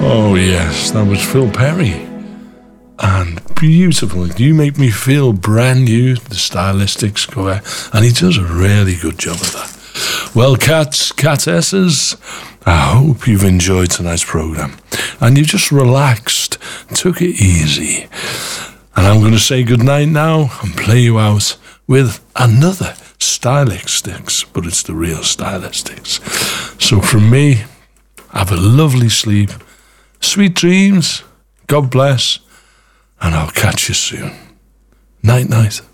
Oh yes, that was Phil Perry. And beautiful. You make me feel brand new, the Stylistics cover. And he does a really good job of that. Well, catesses, I hope you've enjoyed tonight's programme. And you just relaxed, took it easy. And I'm going to say goodnight now and play you out with another Stylistics, but it's the real Stylistics. So from me, have a lovely sleep, sweet dreams, God bless, and I'll catch you soon. Night, night.